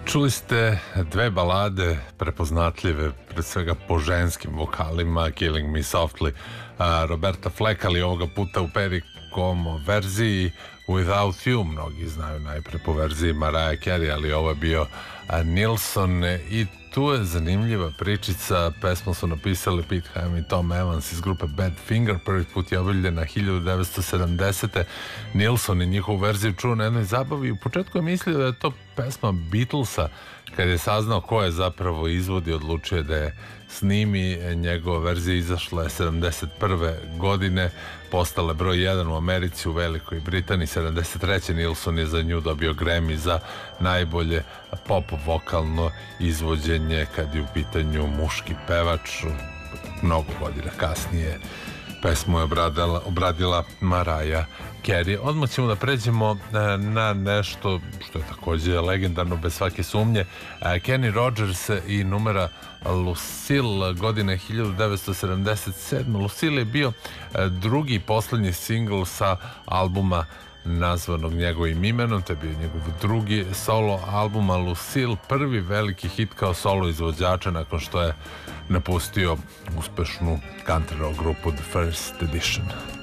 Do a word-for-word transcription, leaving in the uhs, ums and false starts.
Čuli ste dve balade prepoznatljive, pred svega po ženskim vokalima, Killing Me Softly, Roberta Fleck, ali ovoga puta u Perry Como verziji, Without You, mnogi znaju najpre po verziji Mariah Carey, ali ovo je bio Nilsson. I tu je zanimljiva pričica. Pesmu su napisali Pete Ham i Tom Evans iz grupe Badfinger. Prvi put je objavljena hiljadu devetsto sedamdesete. Nilsson i njihovu verziju čuo na jednoj zabavi. U početku je mislio da je to pesma Beatlesa. Kad je saznao ko je zapravo izvodi, odlučio da je snimi. Njegova verzija izašla je sedamdeset prve godine, postala broj jedan u Americi, u Velikoj Britaniji. sedamdeset treće Nilsson je za nju dobio Grammy za najbolje pop vokalno izvođenje kad je u pitanju muški pevač. Mnogo godina kasnije pesmu je obradila, obradila Mariah Carey. Odmah ćemo da pređemo na nešto što je takođe legendarno bez svake sumnje. Kenny Rogers i numera Lucille, godine hiljadu devetsto sedamdeset sedme. Lucille je bio drugi i poslednji singl sa albuma nazvanog njegovim imenom. To je bio njegov drugi solo album, a Lucille prvi veliki hit kao solo izvođača nakon što je napustio uspešnu country rock grupu The First Edition.